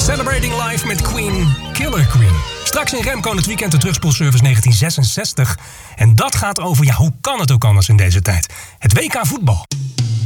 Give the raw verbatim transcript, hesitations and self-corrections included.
Celebrating Life met Queen, Killer Queen. Straks in Remco het weekend de terugspoelservice negentien zesenzestig. En dat gaat over, ja, hoe kan het ook anders in deze tijd? Het W K voetbal.